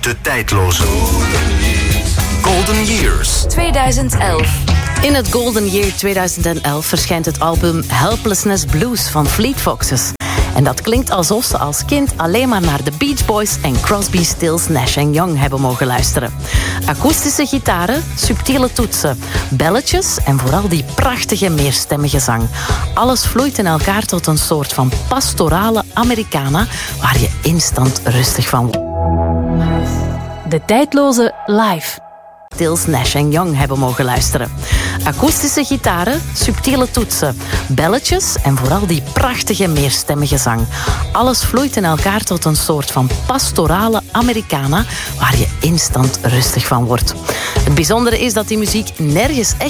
De tijdloze Golden Years 2011. In het Golden Year 2011 verschijnt het album Helplessness Blues van Fleet Foxes. En dat klinkt alsof ze als kind alleen maar naar de Beach Boys en Crosby, Stills, Nash & Young hebben mogen luisteren. Akoestische gitaren, subtiele toetsen, belletjes en vooral die prachtige meerstemmige zang. Alles vloeit in elkaar tot een soort van pastorale Americana waar je instant rustig van wordt. De tijdloze live. Stills, Nash & Young hebben mogen luisteren. Akoestische gitaren, subtiele toetsen, belletjes en vooral die prachtige meerstemmige zang. Alles vloeit in elkaar tot een soort van pastorale Americana waar je instant rustig van wordt. Het bijzondere is dat die muziek nergens echt